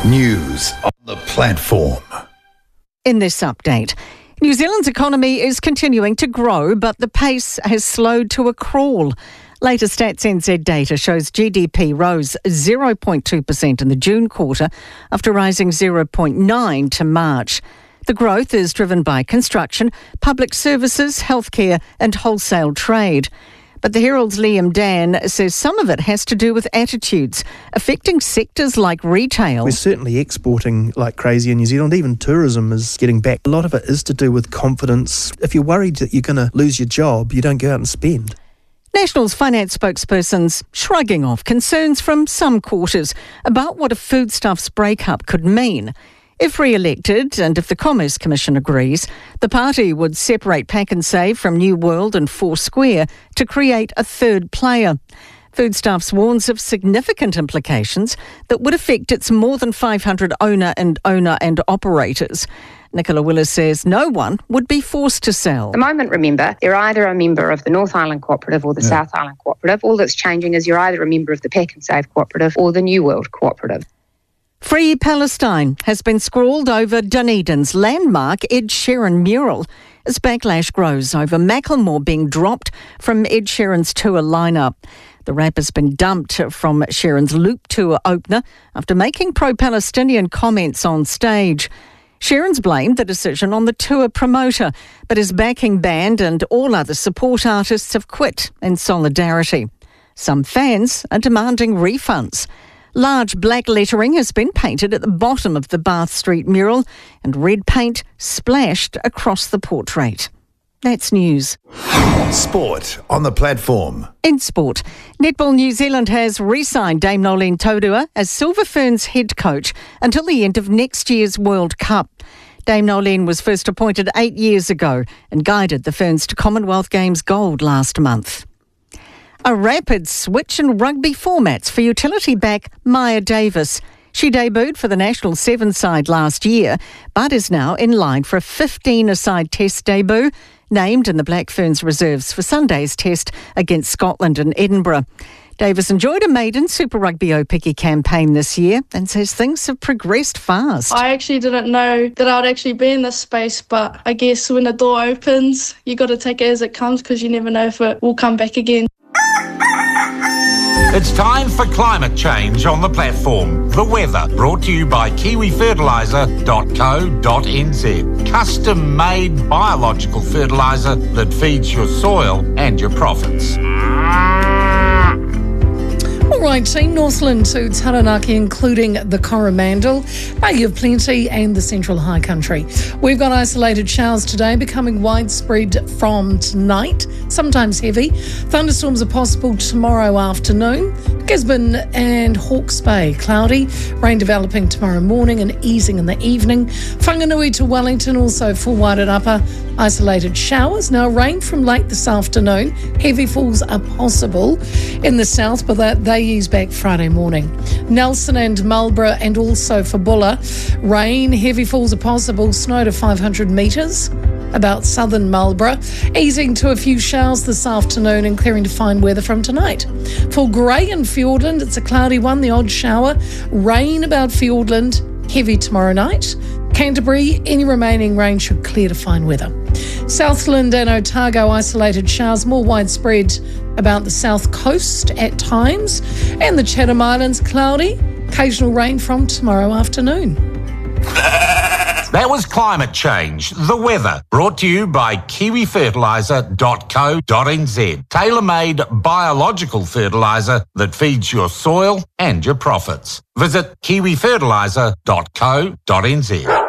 News on the platform. In this update, New Zealand's economy is continuing to grow, but the pace has slowed to a crawl. Latest Stats NZ data shows GDP rose 0.2% in the June quarter after rising 0.9% to March. The growth is driven by construction, public services, healthcare and wholesale trade. But the Herald's Liam Dan says some of it has to do with attitudes affecting sectors like retail. We're certainly exporting like crazy in New Zealand. Even tourism is getting back. A lot of it is to do with confidence. If you're worried that you're going to lose your job, you don't go out and spend. National's finance spokesperson's shrugging off concerns from some quarters about what a foodstuffs breakup could mean. If re-elected, and if the Commerce Commission agrees, the party would separate Pak'nSave from New World and Foursquare to create a third player. Foodstuffs warns of significant implications that would affect its more than 500 owner and operators. Nicola Willis says no one would be forced to sell. At the moment, remember, they're either a member of the North Island Cooperative or the South Island Cooperative. All that's changing is you're either a member of the Pak'nSave Cooperative or the New World Cooperative. Free Palestine has been scrawled over Dunedin's landmark Ed Sheeran mural as backlash grows over Macklemore being dropped from Ed Sheeran's tour lineup. The rapper's been dumped from Sheeran's Loop tour opener after making pro-Palestinian comments on stage. Sheeran's blamed the decision on the tour promoter, but his backing band and all other support artists have quit in solidarity. Some fans are demanding refunds. Large black lettering has been painted at the bottom of the Bath Street mural and red paint splashed across the portrait. That's news. Sport on the platform. In sport, Netball New Zealand has re-signed Dame Nolene Taurua as Silver Ferns head coach until the end of next year's World Cup. Dame Nolene was first appointed 8 years ago and guided the Ferns to Commonwealth Games gold last month. A rapid switch in rugby formats for utility back Maya Davis. She debuted for the national 7-side last year, but is now in line for a 15-a-side test debut, named in the Black Ferns reserves for Sunday's test against Scotland in Edinburgh. Davis enjoyed a maiden Super Rugby Opiki campaign this year and says things have progressed fast. I actually didn't know that I would actually be in this space, but I guess when the door opens, you got to take it as it comes because you never know if it will come back again. It's time for climate change on the platform. The weather brought to you by kiwifertiliser.co.nz. Custom-made biological fertiliser that feeds your soil and your profits. All right, team, Northland to Taranaki, including the Coromandel, Bay of Plenty and the Central High Country. We've got isolated showers today, becoming widespread from tonight, sometimes heavy. Thunderstorms are possible tomorrow afternoon. Gisborne and Hawke's Bay, cloudy. Rain developing tomorrow morning and easing in the evening. Whanganui to Wellington, also for Wairarapa, isolated showers. Now, rain from late this afternoon. Heavy falls are possible in the south, but they ease back Friday morning. Nelson and Marlborough and also for Bulla, rain, heavy falls are possible, snow to 500 metres about southern Marlborough, easing to a few showers this afternoon and clearing to fine weather from tonight. For Grey and Fiordland, it's a cloudy one, the odd shower, rain about Fiordland, heavy tomorrow night. Canterbury, any remaining rain should clear to fine weather. Southland and Otago, isolated showers, more widespread about the south coast at times. And the Chatham Islands, cloudy, occasional rain from tomorrow afternoon. That was climate change, the weather, brought to you by kiwifertiliser.co.nz. Tailor-made biological fertiliser that feeds your soil and your profits. Visit kiwifertiliser.co.nz.